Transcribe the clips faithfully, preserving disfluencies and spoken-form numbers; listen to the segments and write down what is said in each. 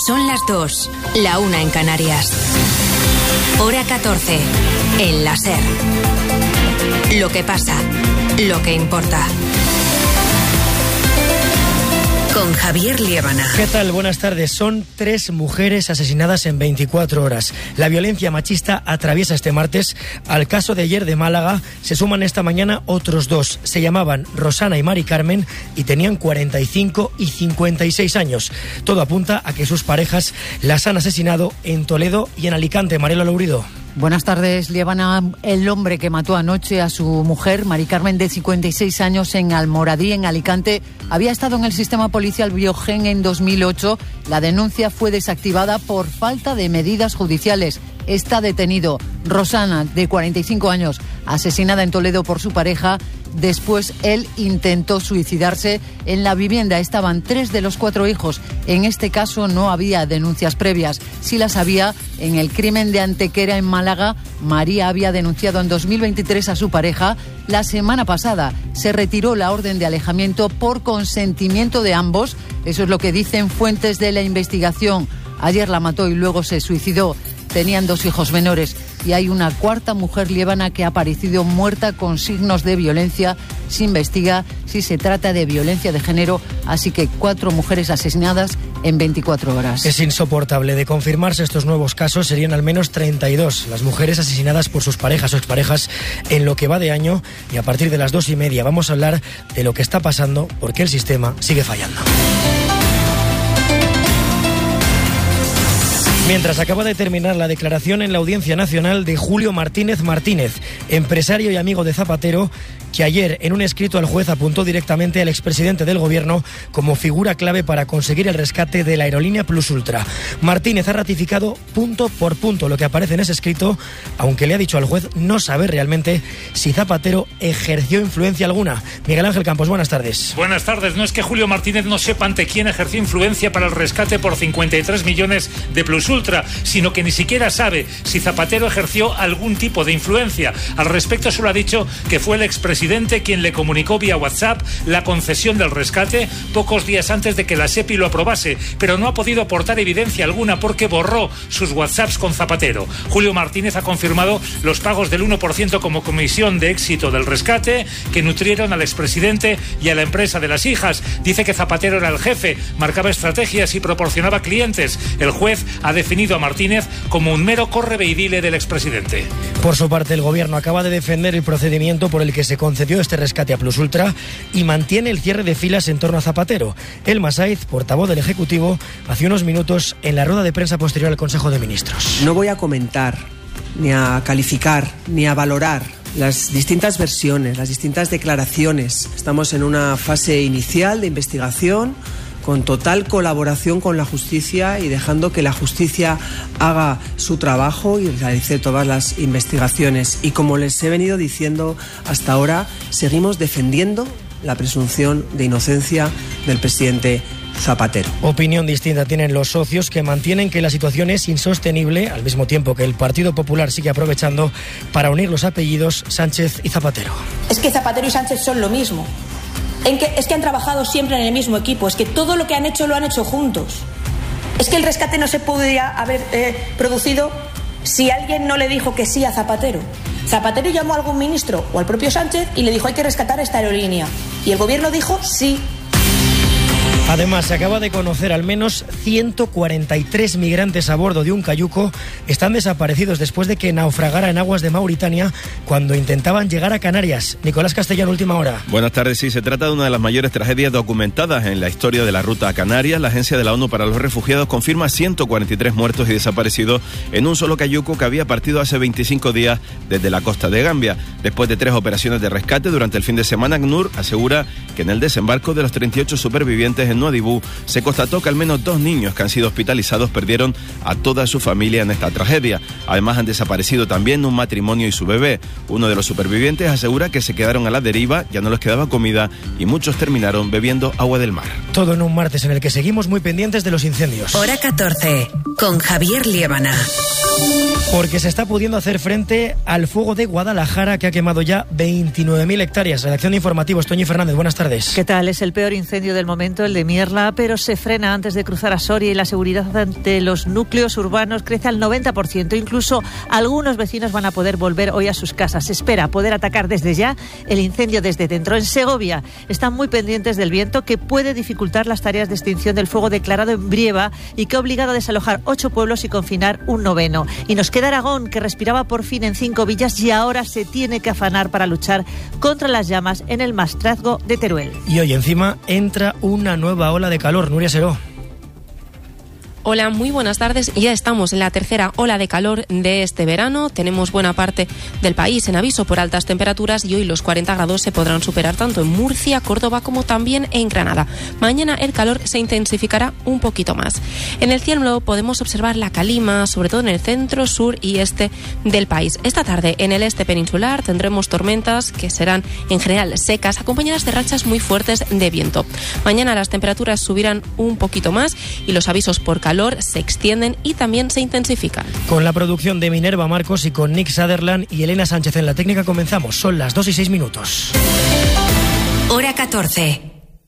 Son las dos, la una en Canarias. Hora catorce, en la SER. Lo que pasa, lo que importa. Con Javier Liébana. ¿Qué tal? Buenas tardes. Son tres mujeres asesinadas en veinticuatro horas. La violencia machista atraviesa este martes. Al caso de ayer de Málaga se suman esta mañana otros dos. Se llamaban Rosana y Mari Carmen y tenían cuarenta y cinco y cincuenta y seis años. Todo apunta a que sus parejas las han asesinado en Toledo y en Alicante. Mariela Lourido. Buenas tardes, Liébana. El hombre que mató anoche a su mujer, Mari Carmen, de cincuenta y seis años, en Almoradí, en Alicante, había estado en el sistema policial Biogen en dos mil ocho. La denuncia fue desactivada por falta de medidas judiciales. Está detenido. Rosana, de cuarenta y cinco años, asesinada en Toledo por su pareja. Después él intentó suicidarse en la vivienda. Estaban tres de los cuatro hijos. En este caso no había denuncias previas. Sí las había en el crimen de Antequera, en Málaga. María había denunciado en dos mil veintitrés a su pareja. La semana pasada se retiró la orden de alejamiento por consentimiento de ambos. Eso es lo que dicen fuentes de la investigación. Ayer la mató y luego se suicidó. Tenían dos hijos menores y hay una cuarta mujer liébana que ha aparecido muerta con signos de violencia. Se investiga si se trata de violencia de género, así que cuatro mujeres asesinadas en veinticuatro horas. Es insoportable. De confirmarse estos nuevos casos, serían al menos treinta y dos las mujeres asesinadas por sus parejas o exparejas en lo que va de año, y a partir de las dos y media vamos a hablar de lo que está pasando, porque el sistema sigue fallando. Mientras acaba de terminar la declaración en la Audiencia Nacional de Julio Martínez Martínez, empresario y amigo de Zapatero, que ayer en un escrito al juez apuntó directamente al expresidente del gobierno como figura clave para conseguir el rescate de la aerolínea Plus Ultra. Martínez ha ratificado punto por punto lo que aparece en ese escrito, aunque le ha dicho al juez no saber realmente si Zapatero ejerció influencia alguna. Miguel Ángel Campos, buenas tardes. Buenas tardes. No es que Julio Martínez no sepa ante quién ejerció influencia para el rescate por cincuenta y tres millones de Plus Ultra, sino que ni siquiera sabe si Zapatero ejerció algún tipo de influencia. Al respecto solo ha dicho que fue el expresidente quien le comunicó vía WhatsApp la concesión del rescate pocos días antes de que la SEPI lo aprobase, pero no ha podido aportar evidencia alguna porque borró sus WhatsApps con Zapatero. Julio Martínez ha confirmado los pagos del uno por ciento como comisión de éxito del rescate que nutrieron al expresidente y a la empresa de las hijas. Dice que Zapatero era el jefe, marcaba estrategias y proporcionaba clientes. El juez ha definido a Martínez como un mero correveidile del expresidente. Por su parte, el gobierno acaba de defender el procedimiento por el que se concedió este rescate a Plus Ultra y mantiene el cierre de filas en torno a Zapatero. Elma Saiz, portavoz del Ejecutivo, hace unos minutos en la rueda de prensa posterior al Consejo de Ministros. No voy a comentar, ni a calificar, ni a valorar las distintas versiones, las distintas declaraciones. Estamos en una fase inicial de investigación, con total colaboración con la justicia y dejando que la justicia haga su trabajo y realice todas las investigaciones. Y como les he venido diciendo hasta ahora, seguimos defendiendo la presunción de inocencia del presidente Zapatero. Opinión distinta tienen los socios, que mantienen que la situación es insostenible, al mismo tiempo que el Partido Popular sigue aprovechando para unir los apellidos Sánchez y Zapatero. Es que Zapatero y Sánchez son lo mismo. En que, es que han trabajado siempre en el mismo equipo, es que todo lo que han hecho lo han hecho juntos. Es que el rescate no se podría haber eh, producido si alguien no le dijo que sí a Zapatero. Zapatero llamó a algún ministro o al propio Sánchez y le dijo hay que rescatar esta aerolínea. Y el gobierno dijo sí. Además, se acaba de conocer al menos ciento cuarenta y tres migrantes a bordo de un cayuco están desaparecidos después de que naufragara en aguas de Mauritania cuando intentaban llegar a Canarias. Nicolás Castellano, última hora. Buenas tardes. Sí, se trata de una de las mayores tragedias documentadas en la historia de la ruta a Canarias. La Agencia de la ONU para los Refugiados confirma ciento cuarenta y tres muertos y desaparecidos en un solo cayuco que había partido hace veinticinco días desde la costa de Gambia. Después de tres operaciones de rescate durante el fin de semana, ACNUR asegura que en el desembarco de los treinta y ocho supervivientes en Nuadhibou se constató que al menos dos niños que han sido hospitalizados perdieron a toda su familia en esta tragedia. Además, han desaparecido también un matrimonio y su bebé. Uno de los supervivientes asegura que se quedaron a la deriva, ya no les quedaba comida y muchos terminaron bebiendo agua del mar. Todo en un martes en el que seguimos muy pendientes de los incendios. Hora catorce, con Javier Liébana. Porque se está pudiendo hacer frente al fuego de Guadalajara, que ha quemado ya veintinueve mil hectáreas. Redacción de informativos, Toñi Fernández, buenas tardes. ¿Qué tal? Es el peor incendio del momento, el de Mierla, pero se frena antes de cruzar a Soria y la seguridad ante los núcleos urbanos crece al noventa por ciento. Incluso algunos vecinos van a poder volver hoy a sus casas. Se espera poder atacar desde ya el incendio desde dentro. En Segovia están muy pendientes del viento, que puede dificultar las tareas de extinción del fuego declarado en Brieva y que ha obligado a desalojar ocho pueblos y confinar un noveno. Y nos queda Aragón, que respiraba por fin en cinco villas y ahora se tiene que afanar para luchar contra las llamas en el Maestrazgo de Teruel. Y hoy encima entra una nueva ola de calor. Nuria Seró. Hola, muy buenas tardes. Ya estamos en la tercera ola de calor de este verano. Tenemos buena parte del país en aviso por altas temperaturas y hoy los cuarenta grados se podrán superar tanto en Murcia, Córdoba como también en Granada. Mañana el calor se intensificará un poquito más. En el cielo podemos observar la calima, sobre todo en el centro, sur y este del país. Esta tarde en el este peninsular tendremos tormentas que serán en general secas, acompañadas de rachas muy fuertes de viento. Mañana las temperaturas subirán un poquito más y los avisos por calor calor se extienden y también se intensifican. Con la producción de Minerva Marcos y con Nick Sutherland y Elena Sánchez en la técnica comenzamos. Son las dos y seis minutos. Hora catorce.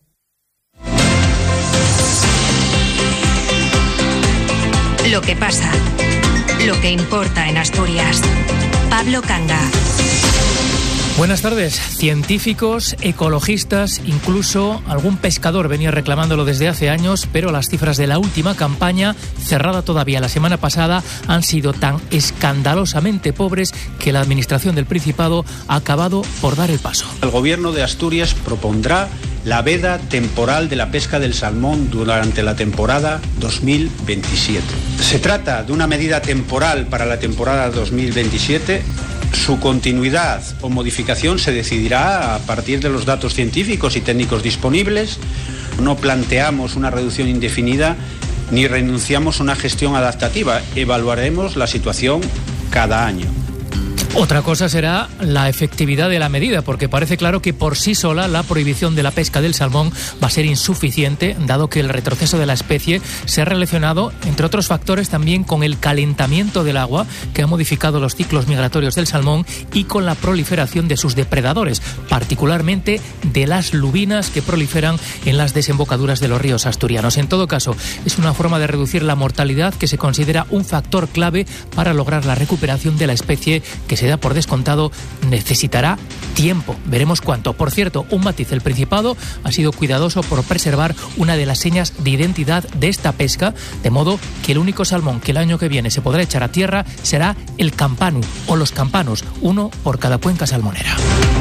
Lo que pasa, lo que importa en Asturias. Pablo Canga. Buenas tardes. Científicos, ecologistas, incluso algún pescador venía reclamándolo desde hace años, pero las cifras de la última campaña, cerrada todavía la semana pasada, han sido tan escandalosamente pobres que la Administración del Principado ha acabado por dar el paso. El Gobierno de Asturias propondrá la veda temporal de la pesca del salmón durante la temporada dos mil veintisiete. Se trata de una medida temporal para la temporada dos mil veintisiete. Su continuidad o modificación se decidirá a partir de los datos científicos y técnicos disponibles. No planteamos una reducción indefinida ni renunciamos a una gestión adaptativa. Evaluaremos la situación cada año. Otra cosa será la efectividad de la medida, porque parece claro que por sí sola la prohibición de la pesca del salmón va a ser insuficiente, dado que el retroceso de la especie se ha relacionado, entre otros factores, también con el calentamiento del agua, que ha modificado los ciclos migratorios del salmón, y con la proliferación de sus depredadores, particularmente de las lubinas que proliferan en las desembocaduras de los ríos asturianos. En todo caso, es una forma de reducir la mortalidad que se considera un factor clave para lograr la recuperación de la especie, que se da por descontado necesitará tiempo. Veremos cuánto. Por cierto, un matiz: el Principado ha sido cuidadoso por preservar una de las señas de identidad de esta pesca, de modo que el único salmón que el año que viene se podrá echar a tierra será el campanu o los campanos, uno por cada cuenca salmonera.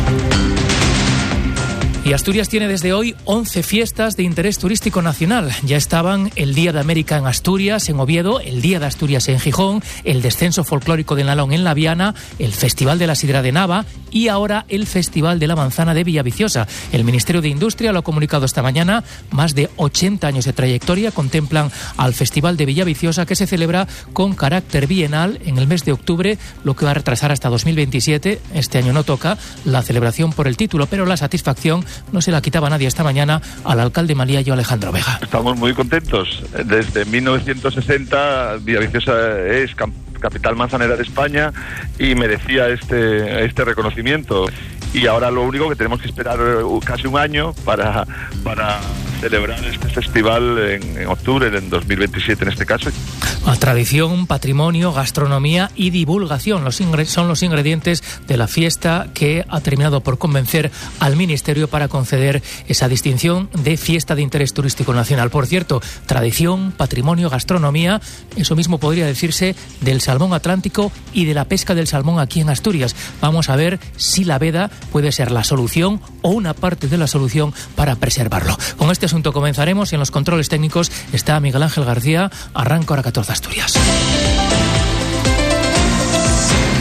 Y Asturias tiene desde hoy once fiestas de interés turístico nacional. Ya estaban el Día de América en Asturias, en Oviedo, el Día de Asturias en Gijón, el Descenso Folclórico de Nalón en La Viana, el Festival de la Sidra de Nava y ahora el Festival de la Manzana de Villaviciosa. El Ministerio de Industria lo ha comunicado esta mañana. Más de ochenta años de trayectoria contemplan al Festival de Villaviciosa, que se celebra con carácter bienal en el mes de octubre, lo que va a retrasar hasta dos mil veintisiete. Este año no toca la celebración por el título, pero la satisfacción no se la quitaba nadie esta mañana al alcalde malayo Alejandro Vega. Estamos muy contentos. Desde mil novecientos sesenta Villaviciosa es capital manzanera de España y merecía este, este reconocimiento. Y ahora lo único que tenemos que esperar casi un año para, para celebrar este festival en, en octubre, en dos mil veintisiete en este caso. A tradición, patrimonio, gastronomía y divulgación los ingre- son los ingredientes de la fiesta que ha terminado por convencer al Ministerio para conceder esa distinción de fiesta de interés turístico nacional. Por cierto, tradición, patrimonio, gastronomía, eso mismo podría decirse del salmón atlántico y de la pesca del salmón aquí en Asturias. Vamos a ver si la veda puede ser la solución o una parte de la solución para preservarlo. Con este asunto comenzaremos. En los controles técnicos está Miguel Ángel García. Arranca Hora catorce Asturias.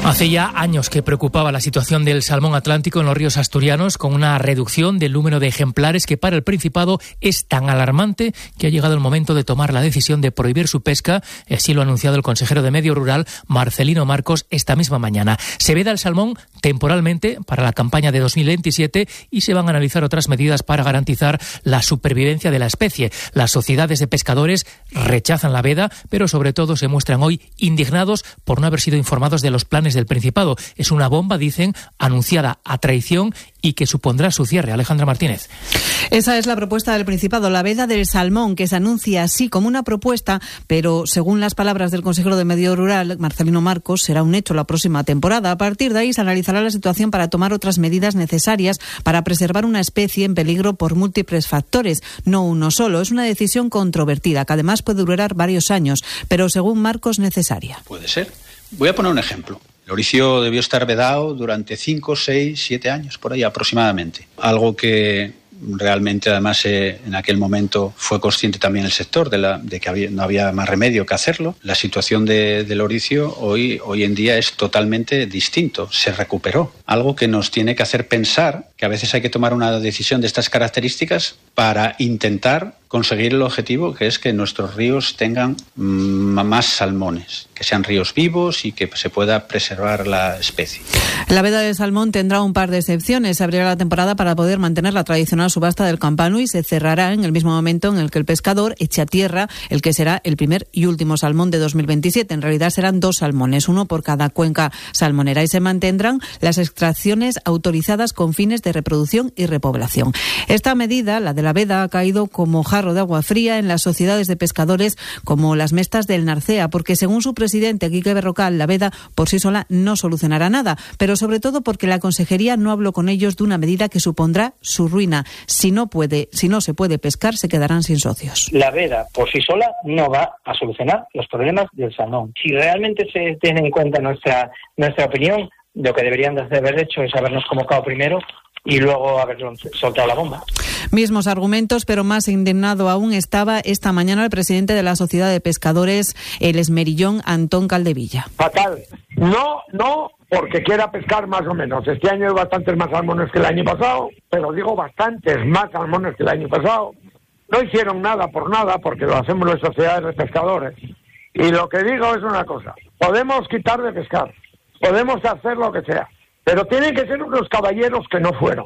Hace ya años que preocupaba la situación del salmón atlántico en los ríos asturianos, con una reducción del número de ejemplares que para el Principado es tan alarmante que ha llegado el momento de tomar la decisión de prohibir su pesca. Así lo ha anunciado el consejero de Medio Rural, Marcelino Marcos, esta misma mañana. Se veda el salmón temporalmente para la campaña de dos mil veintisiete y se van a analizar otras medidas para garantizar la supervivencia de la especie. Las sociedades de pescadores rechazan la veda, pero sobre todo se muestran hoy indignados por no haber sido informados de los planes del Principado. Es una bomba, dicen, anunciada a traición y que supondrá su cierre. Alejandra Martínez. Esa es la propuesta del Principado, la veda del salmón, que se anuncia así como una propuesta, pero según las palabras del consejero de Medio Rural, Marcelino Marcos, será un hecho la próxima temporada. A partir de ahí se analizará la situación para tomar otras medidas necesarias para preservar una especie en peligro por múltiples factores, no uno solo. Es una decisión controvertida, que además puede durar varios años, pero según Marcos, necesaria. Puede ser. Voy a poner un ejemplo. El oricio debió estar vedado durante cinco, seis, siete años, por ahí aproximadamente. Algo que realmente, además, eh, en aquel momento fue consciente también el sector de, la, de que había, no había más remedio que hacerlo. La situación de, del oricio hoy, hoy en día es totalmente distinto. Se recuperó. Algo que nos tiene que hacer pensar que a veces hay que tomar una decisión de estas características para intentar conseguir el objetivo, que es que nuestros ríos tengan mm, más salmones, que sean ríos vivos y que se pueda preservar la especie. La veda del salmón tendrá un par de excepciones. Se abrirá la temporada para poder mantener la tradicional subasta del campano y se cerrará en el mismo momento en el que el pescador eche a tierra el que será el primer y último salmón de dos mil veintisiete. En realidad serán dos salmones, uno por cada cuenca salmonera, y se mantendrán las extracciones autorizadas con fines de reproducción y repoblación. Esta medida, la de la veda, ha caído como jarro de agua fría en las sociedades de pescadores como las Mestas del Narcea, porque según su presidente, Quique Berrocal, la veda por sí sola no solucionará nada, pero sobre todo porque la consejería no habló con ellos de una medida que supondrá su ruina. Si no puede, si no se puede pescar, se quedarán sin socios. La veda por sí sola no va a solucionar los problemas del salmón. Si realmente se tiene en cuenta nuestra nuestra opinión, lo que deberían de haber hecho es habernos convocado primero y luego haber soltado la bomba. Mismos argumentos, pero más indignado aún estaba esta mañana el presidente de la Sociedad de Pescadores, el Esmerillón, Antón Caldevilla. Fatal. No, no, porque quiera pescar más o menos. Este año hay bastantes más salmones que el año pasado, pero digo bastantes más salmones que el año pasado. No hicieron nada por nada, porque lo hacemos las sociedades de pescadores. Y lo que digo es una cosa. Podemos quitar de pescar, podemos hacer lo que sea, pero tienen que ser unos caballeros que no fueron.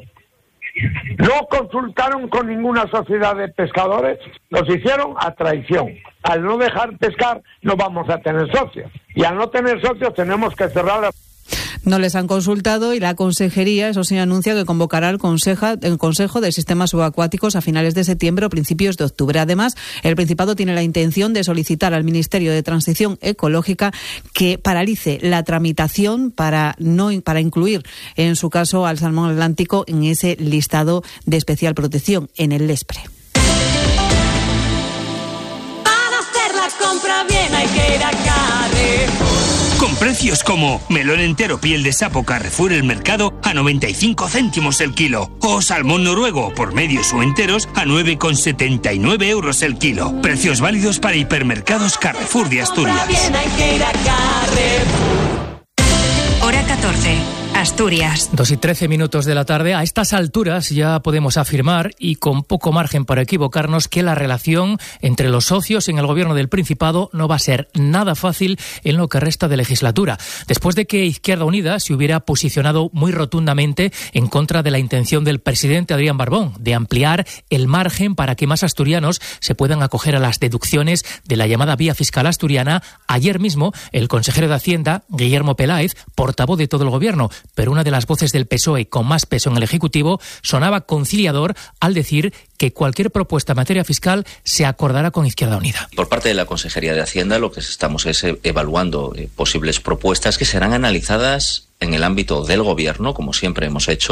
No consultaron con ninguna sociedad de pescadores, los hicieron a traición. Al no dejar pescar no vamos a tener socios, y al no tener socios tenemos que cerrar la... No les han consultado y la consejería, eso sí, anuncia que convocará el, conseja, el Consejo de Sistemas Subacuáticos a finales de septiembre o principios de octubre. Además, el Principado tiene la intención de solicitar al Ministerio de Transición Ecológica que paralice la tramitación para, no, para incluir, en su caso, al salmón atlántico en ese listado de especial protección, en el Lespre. Para hacer la compra bien hay que ir a Carrefour. Con precios como melón entero piel de sapo Carrefour El Mercado a noventa y cinco céntimos el kilo o salmón noruego por medios o enteros a nueve con setenta y nueve euros el kilo. Precios válidos para hipermercados Carrefour de Asturias. Hora catorce. Asturias. Dos y trece minutos de la tarde. A estas alturas ya podemos afirmar, y con poco margen para equivocarnos, que la relación entre los socios en el gobierno del Principado no va a ser nada fácil en lo que resta de legislatura. Después de que Izquierda Unida se hubiera posicionado muy rotundamente en contra de la intención del presidente Adrián Barbón de ampliar el margen para que más asturianos se puedan acoger a las deducciones de la llamada vía fiscal asturiana, ayer mismo el consejero de Hacienda, Guillermo Peláez, portavoz de todo el gobierno, pero una de las voces del P S O E con más peso en el Ejecutivo sonaba conciliador al decir que cualquier propuesta en materia fiscal se acordará con Izquierda Unida. Por parte de la Consejería de Hacienda lo que estamos es evaluando eh, posibles propuestas que serán analizadas en el ámbito del Gobierno, como siempre hemos hecho,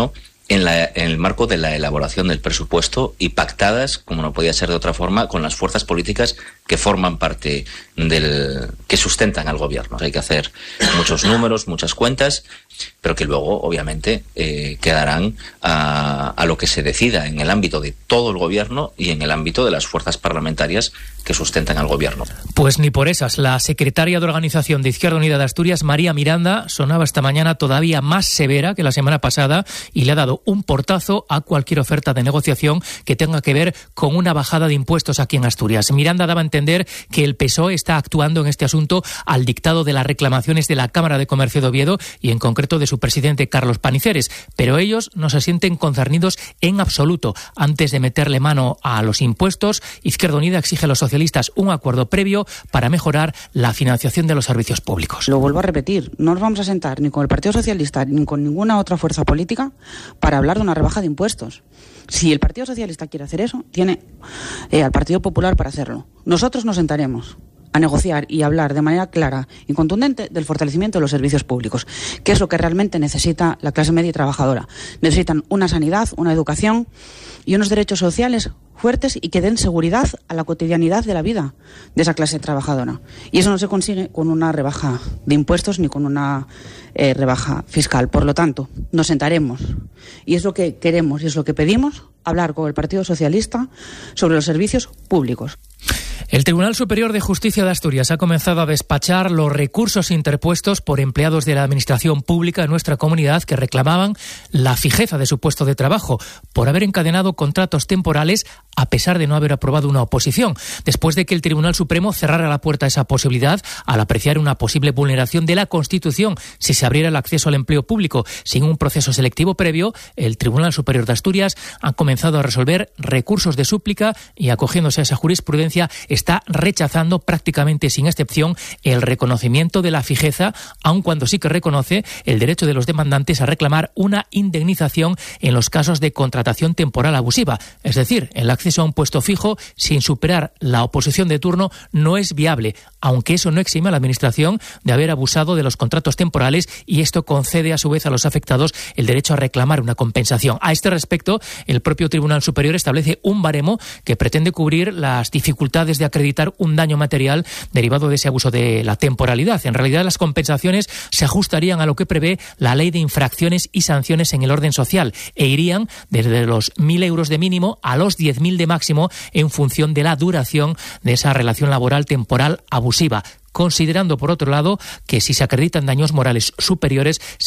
en, la, en el marco de la elaboración del presupuesto y pactadas, como no podía ser de otra forma, con las fuerzas políticas que forman parte del, que sustentan al gobierno. Hay que hacer muchos números, muchas cuentas, pero que luego, obviamente, eh, quedarán a, a lo que se decida en el ámbito de todo el gobierno y en el ámbito de las fuerzas parlamentarias que sustentan al gobierno. Pues ni por esas. La secretaria de Organización de Izquierda Unida de Asturias, María Miranda, sonaba esta mañana todavía más severa que la semana pasada y le ha dado un portazo a cualquier oferta de negociación que tenga que ver con una bajada de impuestos aquí en Asturias. Miranda daba a entender que el P S O E está actuando en este asunto al dictado de las reclamaciones de la Cámara de Comercio de Oviedo y en concreto de su presidente Carlos Paniceres, pero ellos no se sienten concernidos en absoluto. Antes de meterle mano a los impuestos, Izquierda Unida exige a los socialistas un acuerdo previo para mejorar la financiación de los servicios públicos. Lo vuelvo a repetir, no nos vamos a sentar ni con el Partido Socialista ni con ninguna otra fuerza política para hablar de una rebaja de impuestos. Si el Partido Socialista quiere hacer eso, tiene eh, al Partido Popular para hacerlo. Nosotros nos sentaremos a negociar y hablar de manera clara y contundente del fortalecimiento de los servicios públicos, que es lo que realmente necesita la clase media y trabajadora. Necesitan una sanidad, una educación y unos derechos sociales fuertes y que den seguridad a la cotidianidad de la vida de esa clase trabajadora. Y eso no se consigue con una rebaja de impuestos ni con una eh, rebaja fiscal. Por lo tanto, nos sentaremos, y es lo que queremos y es lo que pedimos, hablar con el Partido Socialista sobre los servicios públicos. El Tribunal Superior de Justicia de Asturias ha comenzado a despachar los recursos interpuestos por empleados de la Administración Pública de nuestra comunidad que reclamaban la fijeza de su puesto de trabajo por haber encadenado contratos temporales a pesar de no haber aprobado una oposición, después de que el Tribunal Supremo cerrara la puerta a esa posibilidad al apreciar una posible vulneración de la Constitución si se abriera el acceso al empleo público sin un proceso selectivo previo. El Tribunal Superior de Asturias ha comenzado a resolver recursos de súplica y, acogiéndose a esa jurisprudencia, está rechazando prácticamente sin excepción el reconocimiento de la fijeza, aun cuando sí que reconoce el derecho de los demandantes a reclamar una indemnización en los casos de contratación temporal abusiva. Es decir, el acceso a un puesto fijo sin superar la oposición de turno no es viable, aunque eso no exime a la Administración de haber abusado de los contratos temporales, y esto concede a su vez a los afectados el derecho a reclamar una compensación. A este respecto, el propio Tribunal Superior establece un baremo que pretende cubrir las dificultades de acreditar un daño material derivado de ese abuso de la temporalidad. En realidad, las compensaciones se ajustarían a lo que prevé la Ley de Infracciones y Sanciones en el Orden Social e irían desde los mil euros de mínimo a los diez mil de máximo en función de la duración de esa relación laboral temporal abusiva, considerando, por otro lado, que si se acreditan daños morales superiores